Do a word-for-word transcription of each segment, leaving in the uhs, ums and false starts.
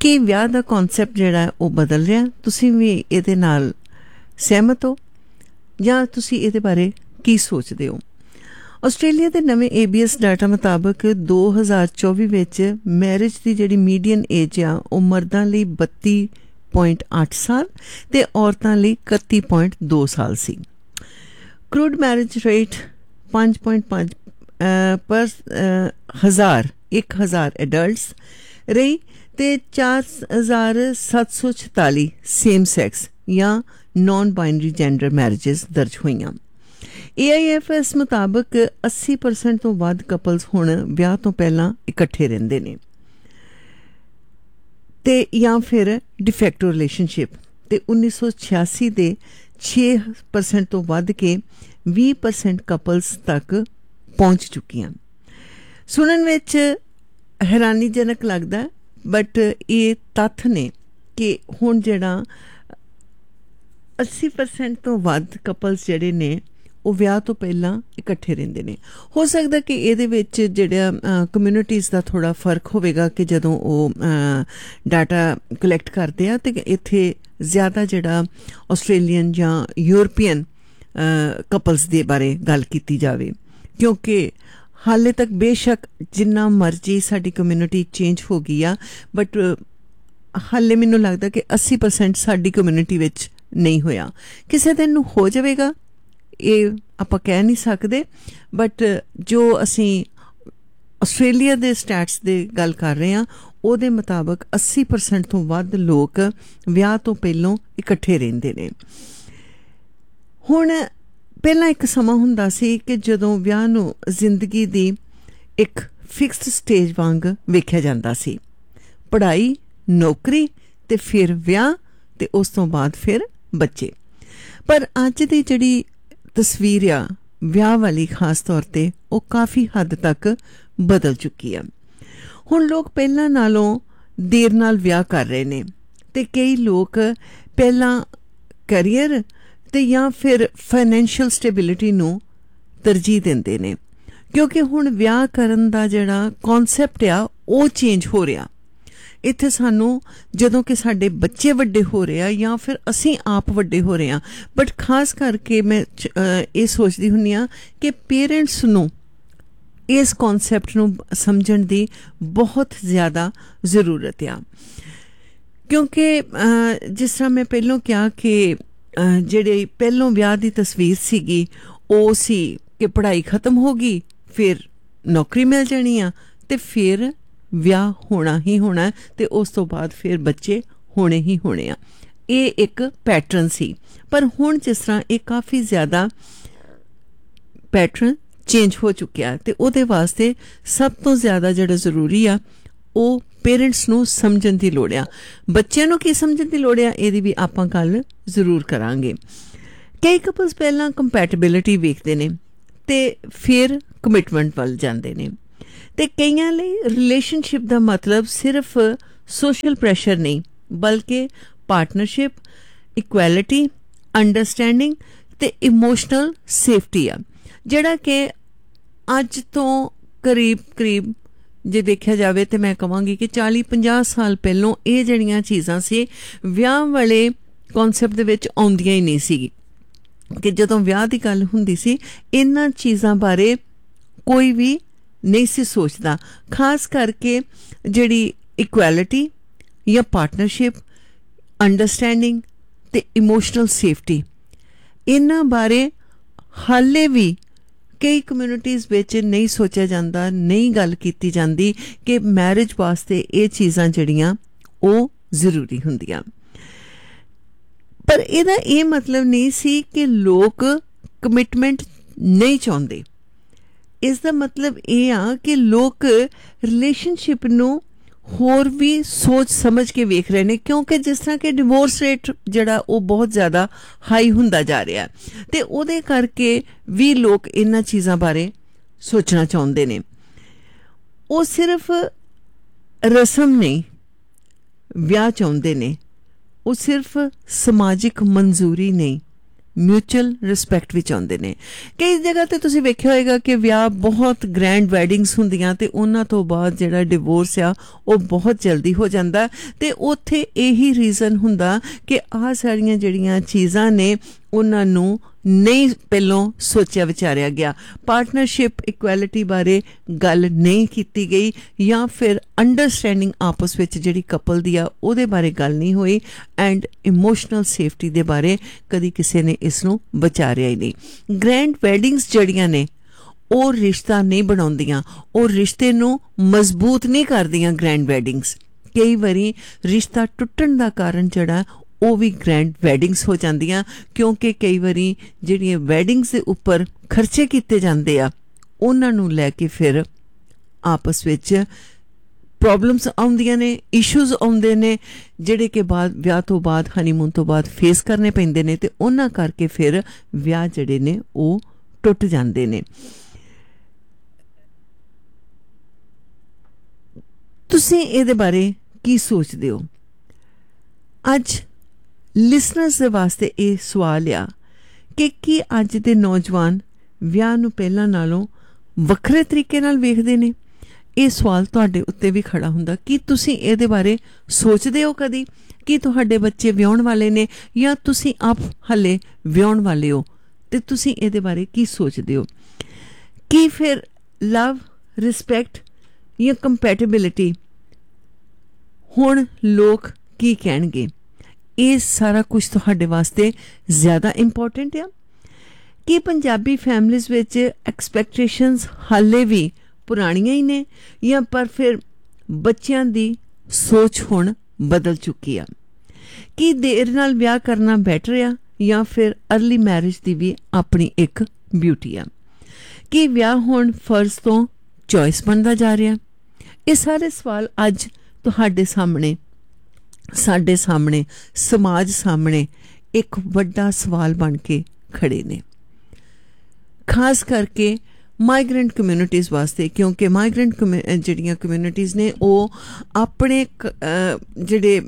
कि विआह दा कॉन्सैप्ट जिहड़ा है वो बदल रहा, तुसीं भी इहदे नाल सहमत हो जां तुसीं इहदे बारे की सोचदे हो? ਆਸਟ੍ਰੇਲੀਆ ਦੇ ਨਵੇਂ ਏ ਬੀ ਐਸ ਡਾਟਾ ਮੁਤਾਬਕ ਦੋ ਹਜ਼ਾਰ ਚੌਵੀ ਵਿੱਚ ਮੈਰਿਜ ਦੀ ਜਿਹੜੀ ਮੀਡੀਅਨ ਏਜ ਆ ਉਹ ਮਰਦਾਂ ਲਈ ਬੱਤੀ ਪੁਆਇੰਟ ਅੱਠ ਸਾਲ ਤੇ ਔਰਤਾਂ ਲਈ ਇਕੱਤੀ ਪੁਆਇੰਟ ਦੋ ਸਾਲ ਸੀ। ਕਰੂਡ ਮੈਰਿਜ ਰੇਟ ਪੰਜ ਪੁਆਇੰਟ ਪੰਜ ਪਰ ਹਜ਼ਾਰ ਇੱਕ ਹਜ਼ਾਰ ਐਡਲਟਸ ਰਹੀ ਤੇ ਚਾਰ ਹਜ਼ਾਰ ਸੱਤ ਸੌ ਛਤਾਲੀ ਸੇਮ ਸੈਕਸ ਜਾਂ ਨॉन ਬਾਈਨਰੀ ਜੈਂਡਰ ਮੈਰਿजेस ਦਰਜ ਹੋਈਆਂ। ਏ ਆਈ ਐਫ ਐਸ ਮੁਤਾਬਕ अस्सी परसेंट ਤੋਂ ਵੱਧ ਕਪਲਸ ਹੁਣ ਵਿਆਹ ਤੋਂ ਪਹਿਲਾਂ ਇਕੱਠੇ ਰਹਿੰਦੇ ਨੇ ਤੇ ਜਾਂ ਫਿਰ ਡਿਫੈਕਟੋ ਰਿਲੇਸ਼ਨਸ਼ਿਪ, ਤੇ ਉੱਨੀ ਸੌ ਛਿਆਸੀ ਦੇ ਛੇ परसेंट ਤੋਂ ਵੱਧ ਕੇ ਵੀਹ परसेंट ਕਪਲਸ ਤੱਕ ਪਹੁੰਚ ਚੁੱਕੀਆਂ। ਸੁਣਨ ਵਿੱਚ ਹੈਰਾਨੀਜਨਕ ਲੱਗਦਾ, ਬਟ ਇਹ ਤੱਥ ਨੇ ਕਿ ਹੁਣ ਜਿਹੜਾ अस्सी परसेंट ਤੋਂ ਵੱਧ ਕਪਲਸ ਜਿਹੜੇ ਨੇ ਉਹ ਵਿਆਹ ਤੋਂ ਪਹਿਲਾਂ ਇਕੱਠੇ ਰਹਿੰਦੇ ਨੇ। ਹੋ ਸਕਦਾ ਕਿ ਇਹਦੇ ਵਿੱਚ ਜਿਹੜਾ ਕਮਿਊਨਿਟੀਜ਼ ਦਾ ਥੋੜ੍ਹਾ ਫਰਕ ਹੋਵੇਗਾ ਕਿ ਜਦੋਂ ਉਹ ਡਾਟਾ ਕਲੈਕਟ ਕਰਦੇ ਆ ਤੇ ਇੱਥੇ ਜ਼ਿਆਦਾ ਜਿਹੜਾ ਆਸਟ੍ਰੇਲੀਅਨ ਜਾਂ ਯੂਰਪੀਅਨ ਕਪਲਸ ਦੇ ਬਾਰੇ ਗੱਲ ਕੀਤੀ ਜਾਵੇ, ਕਿਉਂਕਿ ਹਾਲੇ ਤੱਕ ਬੇਸ਼ੱਕ ਜਿੰਨਾ ਮਰਜ਼ੀ ਸਾਡੀ ਕਮਿਊਨਿਟੀ ਚੇਂਜ ਹੋ ਗਈ ਆ, ਬਟ ਹਾਲੇ ਮੈਨੂੰ ਲੱਗਦਾ ਕਿ अस्सी परसेंट ਸਾਡੀ ਕਮਿਊਨਿਟੀ ਵਿੱਚ ਨਹੀਂ ਹੋਇਆ। ਕਿਸੇ ਦਿਨ ਨੂੰ ਹੋ ਜਾਵੇਗਾ, ਇਹ ਆਪਾਂ ਕਹਿ ਨਹੀਂ ਸਕਦੇ, ਬਟ ਜੋ ਅਸੀਂ ਆਸਟ੍ਰੇਲੀਆ ਦੇ ਸਟੈਟਸ ਦੀ ਗੱਲ ਕਰ ਰਹੇ ਹਾਂ ਉਹਦੇ ਮੁਤਾਬਕ अस्सी परसेंट ਤੋਂ ਵੱਧ ਲੋਕ ਵਿਆਹ ਤੋਂ ਪਹਿਲਾਂ ਇਕੱਠੇ ਰਹਿੰਦੇ ਨੇ। ਹੁਣ ਪਹਿਲਾਂ ਇੱਕ ਸਮਾਂ ਹੁੰਦਾ ਸੀ ਕਿ ਜਦੋਂ ਵਿਆਹ ਨੂੰ ਜ਼ਿੰਦਗੀ ਦੀ ਇੱਕ ਫਿਕਸਡ ਸਟੇਜ ਵਾਂਗ ਵੇਖਿਆ ਜਾਂਦਾ ਸੀ, ਪੜ੍ਹਾਈ, ਨੌਕਰੀ ਤੇ ਫਿਰ ਵਿਆਹ ਤੇ ਉਸ ਤੋਂ ਬਾਅਦ ਫਿਰ ਬੱਚੇ। ਪਰ ਅੱਜ ਦੀ ਜਿਹੜੀ ਤਸਵੀਰ ਆ ਵਿਆਹ ਵਾਲੀ ਖਾਸ ਤੌਰ ਤੇ ਉਹ ਕਾਫੀ ਹੱਦ ਤੱਕ ਬਦਲ ਚੁੱਕੀ ਆ। ਹੁਣ ਲੋਕ ਪਹਿਲਾਂ ਨਾਲੋਂ ਦੇਰ ਨਾਲ ਵਿਆਹ ਕਰ ਰਹੇ ਨੇ ਤੇ ਕਈ ਲੋਕ ਪਹਿਲਾਂ ਕੈਰੀਅਰ ਤੇ ਜਾਂ ਫਿਰ ਫਾਈਨੈਂਸ਼ੀਅਲ ਸਟੇਬਿਲਿਟੀ ਨੂੰ ਤਰਜੀਹ ਦਿੰਦੇ ਨੇ, ਕਿਉਂਕਿ ਹੁਣ ਵਿਆਹ ਕਰਨ ਦਾ ਜਿਹੜਾ ਕੌਨਸੈਪਟ ਆ ਉਹ ਚੇਂਜ ਹੋ ਰਿਹਾ। ਇੱਥੇ ਸਾਨੂੰ ਜਦੋਂ ਕਿ ਸਾਡੇ ਬੱਚੇ ਵੱਡੇ ਹੋ ਰਹੇ ਆ ਜਾਂ ਫਿਰ ਅਸੀਂ ਆਪ ਵੱਡੇ ਹੋ ਰਹੇ ਹਾਂ, ਬਟ ਖਾਸ ਕਰਕੇ ਮੈਂ ਇਹ ਸੋਚਦੀ ਹੁੰਦੀ ਹਾਂ ਕਿ ਪੇਰੈਂਟਸ ਨੂੰ ਇਸ ਕੌਨਸੈਪਟ ਨੂੰ ਸਮਝਣ ਦੀ ਬਹੁਤ ਜ਼ਿਆਦਾ ਜ਼ਰੂਰਤ ਆ, ਕਿਉਂਕਿ ਜਿਸ ਤਰ੍ਹਾਂ ਮੈਂ ਪਹਿਲਾਂ ਕਿਹਾ ਕਿ ਜਿਹੜੇ ਪਹਿਲੋਂ ਵਿਆਹ ਦੀ ਤਸਵੀਰ ਸੀਗੀ ਉਹ ਸੀ ਕਿ ਪੜ੍ਹਾਈ ਖਤਮ ਹੋ ਗਈ, ਫਿਰ ਨੌਕਰੀ ਮਿਲ ਜਾਣੀ ਆ ਤੇ ਫਿਰ ਵਿਆਹ ਹੋਣਾ ਹੀ ਹੋਣਾ ਤੇ ਉਸ ਤੋਂ ਬਾਅਦ ਫਿਰ ਬੱਚੇ ਹੋਣੇ ਹੀ ਹੋਣੇ ਆ। ਇਹ ਇੱਕ ਪੈਟਰਨ ਸੀ, ਪਰ ਹੁਣ ਜਿਸ ਤਰ੍ਹਾਂ ਇਹ ਕਾਫੀ ਜ਼ਿਆਦਾ ਪੈਟਰਨ ਚੇਂਜ ਹੋ ਚੁੱਕਿਆ ਤੇ ਉਹਦੇ ਵਾਸਤੇ ਸਭ ਤੋਂ ਜ਼ਿਆਦਾ ਜਿਹੜਾ ਜ਼ਰੂਰੀ ਆ ਉਹ ਪੇਰੈਂਟਸ ਨੂੰ ਸਮਝਣ ਦੀ ਲੋੜ ਆ। ਬੱਚਿਆਂ ਨੂੰ ਕੀ ਸਮਝਣ ਦੀ ਲੋੜ ਆ ਇਹਦੀ ਵੀ ਆਪਾਂ ਗੱਲ ਜ਼ਰੂਰ ਕਰਾਂਗੇ। ਕਈ ਕਪਲਸ ਪਹਿਲਾਂ ਕੰਪੈਟੇਬਿਲਿਟੀ ਵੇਖਦੇ ਨੇ ਤੇ ਫਿਰ ਕਮਿਟਮੈਂਟ ਵੱਲ ਜਾਂਦੇ ਨੇ, ਤੇ ਕਈਆਂ ਲਈ ਰਿਲੇਸ਼ਨਸ਼ਿਪ ਦਾ ਮਤਲਬ ਸਿਰਫ ਸੋਸ਼ਲ ਪ੍ਰੈਸ਼ਰ ਨਹੀਂ ਬਲਕਿ ਪਾਰਟਨਰਸ਼ਿਪ, ਇਕੁਐਲਿਟੀ, ਅੰਡਰਸਟੈਂਡਿੰਗ ਤੇ ਇਮੋਸ਼ਨਲ ਸੇਫਟੀ ਆ, ਜਿਹੜਾ ਕਿ ਅੱਜ ਤੋਂ ਕਰੀਬ ਕਰੀਬ ਜੇ ਦੇਖਿਆ ਜਾਵੇ ਤੇ ਮੈਂ ਕਹਾਂਗੀ ਕਿ ਚਾਲੀ ਪੰਜਾਹ ਸਾਲ ਪਹਿਲਾਂ ਇਹ ਜਿਹੜੀਆਂ ਚੀਜ਼ਾਂ ਸੀ ਵਿਆਹ ਵਾਲੇ ਕੌਨਸੈਪਟ ਦੇ ਵਿੱਚ ਆਉਂਦੀਆਂ ਹੀ ਨਹੀਂ ਸੀ, ਕਿ ਜਦੋਂ ਵਿਆਹ ਦੀ ਗੱਲ ਹੁੰਦੀ ਸੀ ਇਹਨਾਂ ਚੀਜ਼ਾਂ ਬਾਰੇ ਕੋਈ ਵੀ ਨਹੀਂ ਸੀ ਸੋਚਦਾ। ਖਾਸ ਕਰਕੇ ਜਿਹੜੀ ਇਕੁਐਲਿਟੀ ਜਾਂ ਪਾਰਟਨਰਸ਼ਿਪ, ਅੰਡਰਸਟੈਂਡਿੰਗ ਤੇ ਇਮੋਸ਼ਨਲ ਸੇਫਟੀ, ਇਹਨਾਂ ਬਾਰੇ ਹਾਲੇ ਵੀ ਕਈ ਕਮਿਊਨਿਟੀਜ਼ ਵਿੱਚ ਨਹੀਂ ਸੋਚਿਆ ਜਾਂਦਾ, ਨਹੀਂ ਗੱਲ ਕੀਤੀ ਜਾਂਦੀ ਕਿ ਮੈਰਿਜ ਵਾਸਤੇ ਇਹ ਚੀਜ਼ਾਂ ਜਿਹੜੀਆਂ ਉਹ ਜ਼ਰੂਰੀ ਹੁੰਦੀਆਂ। ਪਰ ਇਹਦਾ ਇਹ ਮਤਲਬ ਨਹੀਂ ਸੀ ਕਿ ਲੋਕ ਕਮਿਟਮੈਂਟ ਨਹੀਂ ਚਾਹੁੰਦੇ। ਇਸ ਦਾ ਮਤਲਬ ਇਹ ਆ ਕਿ ਲੋਕ ਰਿਲੇਸ਼ਨਸ਼ਿਪ ਨੂੰ ਹੋਰ ਵੀ ਸੋਚ ਸਮਝ ਕੇ ਵੇਖ ਰਹੇ ਨੇ, ਕਿਉਂਕਿ ਜਿਸ ਤਰ੍ਹਾਂ ਕਿ ਡਿਵੋਰਸ ਰੇਟ ਜਿਹੜਾ ਉਹ ਬਹੁਤ ਜ਼ਿਆਦਾ ਹਾਈ ਹੁੰਦਾ ਜਾ ਰਿਹਾ ਤੇ ਉਹਦੇ ਕਰਕੇ ਵੀ ਲੋਕ ਇਹਨਾਂ ਚੀਜ਼ਾਂ ਬਾਰੇ ਸੋਚਣਾ ਚਾਹੁੰਦੇ ਨੇ। ਉਹ ਸਿਰਫ ਰਸਮ ਨਹੀਂ ਵਿਆਹ ਚਾਹੁੰਦੇ ਨੇ, ਉਹ ਸਿਰਫ ਸਮਾਜਿਕ ਮਨਜ਼ੂਰੀ ਨਹੀਂ ਮਿਊਚੁਅਲ ਰਿਸਪੈਕਟ ਵੀ ਚਾਹੁੰਦੇ ਨੇ। ਕਈ ਜਗ੍ਹਾ ਤੇ ਤੁਸੀਂ ਵੇਖਿਆ ਹੋਏਗਾ ਕਿ ਵਿਆਹ ਬਹੁਤ ਗ੍ਰੈਂਡ ਵੈਡਿੰਗਸ ਹੁੰਦੀਆਂ ਤੇ ਉਹਨਾਂ ਤੋਂ ਬਾਅਦ ਜਿਹੜਾ ਡਿਵੋਰਸ ਆ ਉਹ ਬਹੁਤ ਜਲਦੀ ਹੋ ਜਾਂਦਾ ਤੇ ਉੱਥੇ ਇਹੀ ਰੀਜ਼ਨ ਹੁੰਦਾ ਕਿ ਆਹ ਸਾਰੀਆਂ ਜਿਹੜੀਆਂ ਚੀਜ਼ਾਂ ਨੇ ਉਹਨਾਂ ਨੂੰ ਨਹੀਂ ਪਹਿਲੋਂ ਸੋਚਿਆ ਵਿਚਾਰਿਆ ਗਿਆ, ਪਾਰਟਨਰਸ਼ਿਪ ਇਕੁਐਲਿਟੀ ਬਾਰੇ ਗੱਲ ਨਹੀਂ ਕੀਤੀ ਗਈ ਜਾਂ ਫਿਰ ਅੰਡਰਸਟੈਂਡਿੰਗ ਆਪਸ ਵਿੱਚ ਜਿਹੜੀ ਕਪਲ ਦੀ ਆ ਉਹਦੇ ਬਾਰੇ ਗੱਲ ਨਹੀਂ ਹੋਈ ਐਂਡ ਇਮੋਸ਼ਨਲ ਸੇਫਟੀ ਦੇ ਬਾਰੇ ਕਦੀ ਕਿਸੇ ਨੇ ਇਸ ਨੂੰ ਵਿਚਾਰਿਆ ਹੀ ਨਹੀਂ। ਗ੍ਰੈਂਡ ਵੈਡਿੰਗਸ ਜਿਹੜੀਆਂ ਨੇ ਉਹ ਰਿਸ਼ਤਾ ਨਹੀਂ ਬਣਾਉਂਦੀਆਂ, ਉਹ ਰਿਸ਼ਤੇ ਨੂੰ ਮਜ਼ਬੂਤ ਨਹੀਂ ਕਰਦੀਆਂ। ਗ੍ਰੈਂਡ ਵੈਡਿੰਗਸ ਕਈ ਵਾਰੀ ਰਿਸ਼ਤਾ ਟੁੱਟਣ ਦਾ ਕਾਰਨ ਜਿਹੜਾ ਉਹ ਵੀ ਗ੍ਰੈਂਡ ਵੈਡਿੰਗਸ ਹੋ ਜਾਂਦੀਆਂ, ਕਿਉਂਕਿ ਕਈ ਵਾਰੀ ਜਿਹੜੀਆਂ ਵੈਡਿੰਗਸ ਦੇ ਉੱਪਰ ਖਰਚੇ ਕੀਤੇ ਜਾਂਦੇ ਆ ਉਹਨਾਂ ਨੂੰ ਲੈ ਕੇ ਫਿਰ ਆਪਸ ਵਿੱਚ ਪ੍ਰੋਬਲਮਸ ਆਉਂਦੀਆਂ ਨੇ, ਇਸ਼ੂਜ਼ ਆਉਂਦੇ ਨੇ ਜਿਹੜੇ ਕਿ ਬਾਅਦ ਵਿਆਹ ਤੋਂ ਬਾਅਦ ਹਨੀਮੂਨ ਤੋਂ ਬਾਅਦ ਫੇਸ ਕਰਨੇ ਪੈਂਦੇ ਨੇ ਤੇ ਉਹਨਾਂ ਕਰਕੇ ਫਿਰ ਵਿਆਹ ਜਿਹੜੇ ਨੇ ਉਹ ਟੁੱਟ ਜਾਂਦੇ ਨੇ। ਤੁਸੀਂ ਇਹਦੇ ਬਾਰੇ ਕੀ ਸੋਚਦੇ ਹੋ? ਅੱਜ ਲਿਸਨਰਸ ਦੇ ਵਾਸਤੇ ਇਹ ਸਵਾਲ ਆ ਕਿ ਕੀ ਅੱਜ ਦੇ ਨੌਜਵਾਨ ਵਿਆਹ ਨੂੰ ਪਹਿਲਾਂ ਨਾਲੋਂ ਵੱਖਰੇ ਤਰੀਕੇ ਨਾਲ ਵੇਖਦੇ ਨੇ? ਇਹ ਸਵਾਲ ਤੁਹਾਡੇ ਉੱਤੇ ਵੀ ਖੜਾ ਹੁੰਦਾ। ਕੀ ਤੁਸੀਂ ਇਹਦੇ ਬਾਰੇ ਸੋਚਦੇ ਹੋ ਕਦੀ ਕਿ ਤੁਹਾਡੇ ਬੱਚੇ ਵਿਆਹੁਣ ਵਾਲੇ ਨੇ ਜਾਂ ਤੁਸੀਂ ਆਪ ਹਾਲੇ ਵਿਆਹੁਣ ਵਾਲੇ ਹੋ ਤੇ ਤੁਸੀਂ ਇਹਦੇ ਬਾਰੇ ਕੀ ਸੋਚਦੇ ਹੋ? ਕੀ ਫਿਰ ਲਵ, ਰਿਸਪੈਕਟ ਜਾਂ ਕੰਪੈਟੇਬਿਲਿਟੀ ਹੁਣ ਲੋਕ ਕੀ ਕਹਿਣਗੇ, ਇਹ ਸਾਰਾ ਕੁਝ ਤੁਹਾਡੇ ਵਾਸਤੇ ਜ਼ਿਆਦਾ ਇੰਪੋਰਟੈਂਟ ਆ? ਕੀ ਪੰਜਾਬੀ ਫੈਮਲੀਜ਼ ਵਿੱਚ ਐਕਸਪੈਕਟੇਸ਼ਨਸ ਹਾਲੇ ਵੀ ਪੁਰਾਣੀਆਂ ਹੀ ਨੇ ਜਾਂ ਪਰ ਫਿਰ ਬੱਚਿਆਂ ਦੀ ਸੋਚ ਹੁਣ ਬਦਲ ਚੁੱਕੀ ਆ? ਕੀ ਦੇਰ ਨਾਲ ਵਿਆਹ ਕਰਨਾ ਬੈਟਰ ਆ ਜਾਂ ਫਿਰ ਅਰਲੀ ਮੈਰਿਜ ਦੀ ਵੀ ਆਪਣੀ ਇੱਕ ਬਿਊਟੀ ਆ? ਕੀ ਵਿਆਹ ਹੁਣ ਫਰਜ਼ ਤੋਂ ਚੋਇਸ ਬਣਦਾ ਜਾ ਰਿਹਾ? ਇਹ ਸਾਰੇ ਸਵਾਲ ਅੱਜ ਤੁਹਾਡੇ ਸਾਹਮਣੇ, ਸਾਡੇ ਸਾਹਮਣੇ, ਸਮਾਜ ਸਾਹਮਣੇ ਇੱਕ ਵੱਡਾ ਸਵਾਲ ਬਣ ਕੇ ਖੜੇ ਨੇ, ਖਾਸ ਕਰਕੇ ਮਾਈਗ੍ਰੈਂਟ ਕਮਿਊਨਿਟੀਜ਼ ਵਾਸਤੇ, ਕਿਉਂਕਿ ਮਾਈਗ੍ਰੈਂਟ ਜਿਹੜੀਆਂ ਕਮਿਊਨਿਟੀਜ਼ ਨੇ ਉਹ ਆਪਣੇ ਜਿਹੜੇ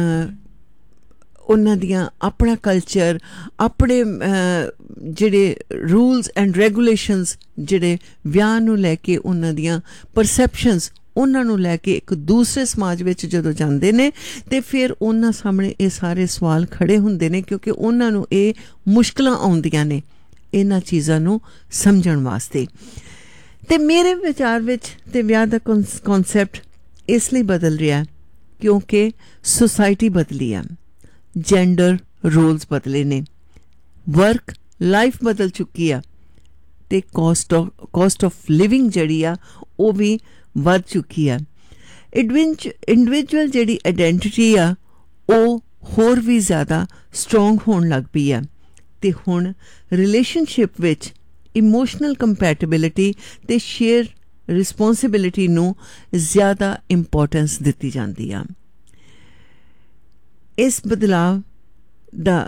ਉਹਨਾਂ ਦੀਆਂ ਆਪਣਾ ਕਲਚਰ, ਆਪਣੇ ਜਿਹੜੇ ਰੂਲਸ ਐਂਡ ਰੈਗੂਲੇਸ਼ਨਸ ਜਿਹੜੇ ਵਿਆਹ ਨੂੰ ਲੈ ਕੇ ਉਹਨਾਂ ਦੀਆਂ ਪਰਸੈਪਸ਼ਨਸ ਉਹਨਾਂ ਨੂੰ ਲੈ ਕੇ ਇੱਕ ਦੂਸਰੇ ਸਮਾਜ ਵਿੱਚ ਜਦੋਂ ਜਾਂਦੇ ਨੇ ਤੇ ਫਿਰ ਉਹਨਾਂ ਸਾਹਮਣੇ ਇਹ ਸਾਰੇ ਸਵਾਲ ਖੜੇ ਹੁੰਦੇ ਨੇ, ਕਿਉਂਕਿ ਉਹਨਾਂ ਨੂੰ ਇਹ ਮੁਸ਼ਕਲਾਂ ਆਉਂਦੀਆਂ ਨੇ ਇਹਨਾਂ ਚੀਜ਼ਾਂ ਨੂੰ ਸਮਝਣ ਵਾਸਤੇ। ਤੇ ਮੇਰੇ ਵਿਚਾਰ ਵਿੱਚ ਤੇ ਵਿਆਹ ਦਾ ਕਨਸੈਪਟ ਇਸ ਲਈ ਬਦਲ ਰਿਹਾ ਕਿਉਂਕਿ ਸੁਸਾਇਟੀ ਬਦਲੀ ਆ, ਜੈਂਡਰ ਰੋਲਸ ਬਦਲੇ ਨੇ, ਵਰਕ ਲਾਈਫ ਬਦਲ ਚੁੱਕੀ ਆ ਤੇ cost of cost of living ਜਿਹੜੀ ਆ ਉਹ ਵੀ ਵੱਧ ਚੁੱਕੀ ਆ। ਇੰਡੀਵਿਜੂਅਲ ਜਿਹੜੀ ਆਈਡੈਂਟਿਟੀ ਆ ਉਹ ਹੋਰ ਵੀ ਜ਼ਿਆਦਾ ਸਟਰੋਂਗ ਹੋਣ ਲੱਗ ਪਈ ਆ ਤੇ ਹੁਣ ਰਿਲੇਸ਼ਨਸ਼ਿਪ ਵਿੱਚ ਇਮੋਸ਼ਨਲ ਕੰਪੈਟੇਬਿਲਿਟੀ ਤੇ ਸ਼ੇਅਰ ਰਿਸਪੌਂਸਿਬਿਲਿਟੀ ਨੂੰ ਜ਼ਿਆਦਾ ਇੰਪੋਰਟੈਂਸ ਦਿੱਤੀ ਜਾਂਦੀ ਆ। ਇਸ ਬਦਲਾਵ ਦਾ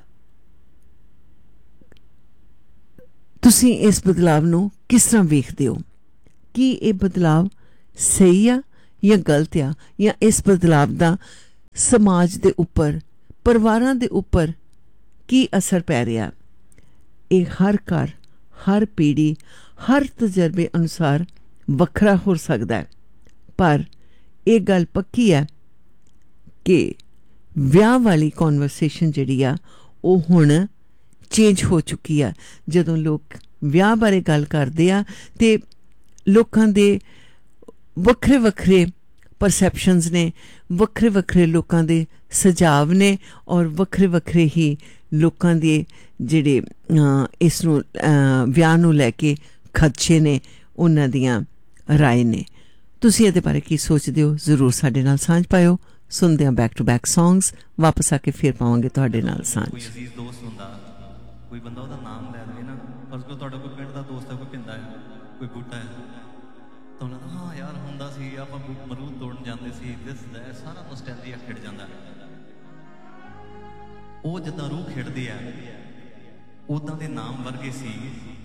ਤੁਸੀਂ ਇਸ ਬਦਲਾਵ ਨੂੰ ਕਿਸ ਤਰ੍ਹਾਂ ਵੇਖਦੇ ਹੋ? ਕੀ ਇਹ ਬਦਲਾਵ ਸਹੀ ਆ ਜਾਂ ਗਲਤ ਆ, ਜਾਂ ਇਸ ਬਦਲਾਵ ਦਾ ਸਮਾਜ ਦੇ ਉੱਪਰ, ਪਰਿਵਾਰਾਂ ਦੇ ਉੱਪਰ ਕੀ ਅਸਰ ਪੈ ਰਿਹਾ? ਇਹ ਹਰ ਘਰ, ਹਰ ਪੀੜ੍ਹੀ, ਹਰ ਤਜਰਬੇ ਅਨੁਸਾਰ ਵੱਖਰਾ ਹੋ ਸਕਦਾ ਹੈ, ਪਰ ਇਹ ਗੱਲ ਪੱਕੀ ਹੈ ਕਿ ਵਿਆਹ ਵਾਲੀ ਕਨਵਰਸੇਸ਼ਨ ਜਿਹੜੀ ਆ ਉਹ ਹੁਣ ਚੇਂਜ ਹੋ ਚੁੱਕੀ ਆ। ਜਦੋਂ ਲੋਕ ਵਿਆਹ ਬਾਰੇ ਗੱਲ ਕਰਦੇ ਆ ਤੇ ਲੋਕਾਂ ਦੇ ਵੱਖਰੇ ਵੱਖਰੇ ਪਰਸੈਪਸ਼ਨਸ ਨੇ, ਵੱਖਰੇ ਵੱਖਰੇ ਲੋਕਾਂ ਦੇ ਸੁਝਾਅ ਨੇ ਔਰ ਵੱਖਰੇ ਵੱਖਰੇ ਹੀ ਲੋਕਾਂ ਦੇ ਜਿਹੜੇ ਇਸ ਨੂੰ ਵਿਆਹ ਨੂੰ ਲੈ ਕੇ ਖਦਸ਼ੇ ਨੇ, ਉਹਨਾਂ ਦੀਆਂ ਰਾਏ ਨੇ। ਤੁਸੀਂ ਇਹਦੇ ਬਾਰੇ ਕੀ ਸੋਚਦੇ ਹੋ? ਜ਼ਰੂਰ ਸਾਡੇ ਨਾਲ ਸਾਂਝ ਪਾਇਓ। ਸੁਣਦੇ ਹਾਂ ਬੈਕ ਟੂ ਬੈਕ ਸੌਂਗਸ, ਵਾਪਸ ਆ ਕੇ ਫਿਰ ਪਾਵਾਂਗੇ ਤੁਹਾਡੇ ਨਾਲ ਸਾਂਝ। ਕੋਈ ਅਜ਼ੀਜ਼ ਦੋਸਤ ਹੁੰਦਾ, ਕੋਈ ਬੰਦਾ ਉਹਦਾ ਨਾਮ ਲੈ ਦੇਵੇ ਨਾ, ਪਰ ਕੋਈ ਤੁਹਾਡਾ ਕੋਈ ਪਿੰਡ ਦਾ ਦੋਸਤ ਹੈ, ਕੋਈ ਪਿੰਦਾ ਹੈ, ਕੋਈ ਬੂਟਾ ਹੈ, ਤਾਂ ਉਹਨਾਂ ਦਾ ਹਾਂ ਯਾਰ ਹੁੰਦਾ ਸੀ ਆਪਾਂ ਮਰੂਦ ਤੋੜਨ ਜਾਂਦੇ ਸੀ, ਦਿਸ ਦਾ ਸਾਰਾ ਨੋਸਟੈਲਜੀਆ ਖਿੜ ਜਾਂਦਾ। ਉਹ ਜਿੱਦਾਂ ਰੂਹ ਖਿੜਦੀ ਆ ਉੱਦਾਂ ਦੇ ਨਾਮ ਵਰਗੇ ਸੀ